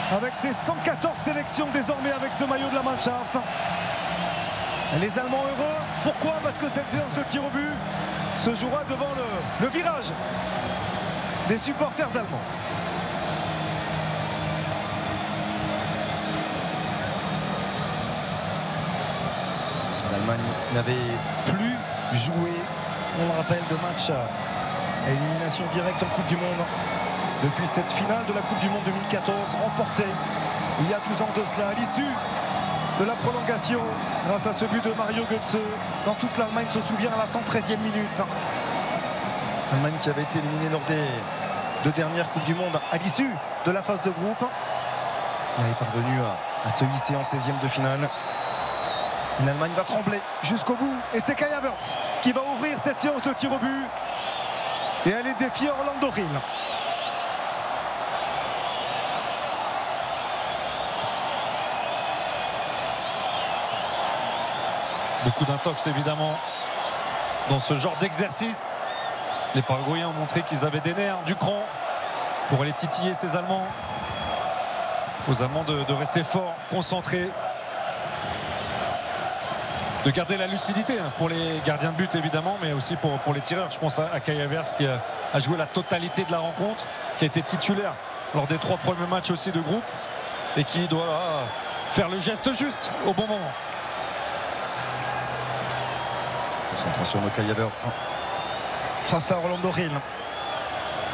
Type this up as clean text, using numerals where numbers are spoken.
avec ses 114 sélections désormais avec ce maillot de la Mannschaft. Les Allemands heureux. Pourquoi? Parce que cette séance de tir au but se jouera devant le virage des supporters allemands. L'Allemagne n'avait plus joué, on le rappelle, de match à élimination directe en Coupe du Monde depuis cette finale de la Coupe du Monde 2014 remportée il y a 12 ans de cela, à l'issue de la prolongation grâce à ce but de Mario Götze. Dans toute l'Allemagne se souvient à la 113e minute. L'Allemagne qui avait été éliminée lors des 2 dernières Coupes du Monde à l'issue de la phase de groupe, qui est parvenu à se hisser en 16e de finale. L'Allemagne va trembler jusqu'au bout et c'est Kai Havertz qui va ouvrir cette séance de tir au but et aller défier Orlando Hill. Beaucoup d'intox évidemment dans ce genre d'exercice. Les Paraguayens ont montré qu'ils avaient des nerfs, du cran pour aller titiller ces Allemands. Aux Allemands de rester forts, concentrés, de garder la lucidité pour les gardiens de but évidemment, mais aussi pour les tireurs. Je pense à Kai Havertz qui a joué la totalité de la rencontre, qui a été titulaire lors des 3 premiers matchs aussi de groupe et qui doit faire le geste juste au bon moment. Concentration de Kai Havertz face à Orlando Hill.